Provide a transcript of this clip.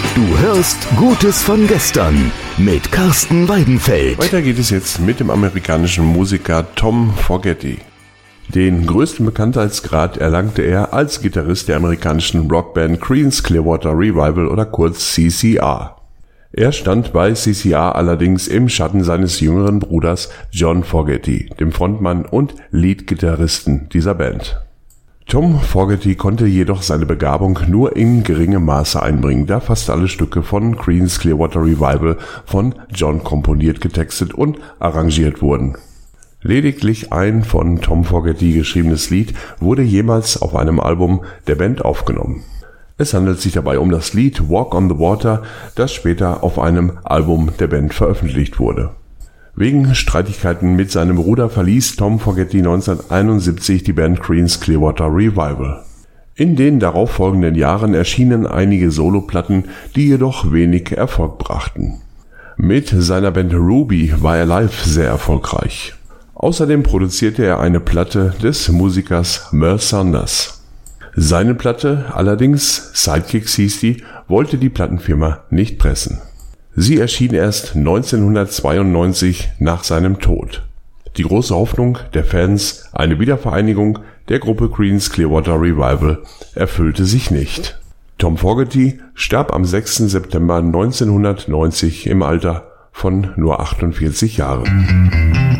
Du hörst Gutes von gestern mit Carsten Weidenfeld. Weiter geht es jetzt mit dem amerikanischen Musiker Tom Fogerty. Den größten Bekanntheitsgrad erlangte er als Gitarrist der amerikanischen Rockband Creedence Clearwater Revival oder kurz CCR. Er stand bei CCR allerdings im Schatten seines jüngeren Bruders John Fogerty, dem Frontmann und Leadgitarristen dieser Band. Tom Fogerty konnte jedoch seine Begabung nur in geringem Maße einbringen, da fast alle Stücke von Creedence Clearwater Revival von John komponiert, getextet und arrangiert wurden. Lediglich ein von Tom Fogerty geschriebenes Lied wurde jemals auf einem Album der Band aufgenommen. Es handelt sich dabei um das Lied Walk on the Water, das später auf einem Album der Band veröffentlicht wurde. Wegen Streitigkeiten mit seinem Bruder verließ Tom Fogerty 1971 die Band Creedence Clearwater Revival. In den darauffolgenden Jahren erschienen einige Soloplatten, die jedoch wenig Erfolg brachten. Mit seiner Band Ruby war er live sehr erfolgreich. Außerdem produzierte er eine Platte des Musikers Merle Saunders. Seine Platte, allerdings Sidekicks hieß die, wollte die Plattenfirma nicht pressen. Sie erschien erst 1992 nach seinem Tod. Die große Hoffnung der Fans, eine Wiedervereinigung der Gruppe Creedence Clearwater Revival, erfüllte sich nicht. Tom Fogerty starb am 6. September 1990 im Alter von nur 48 Jahren.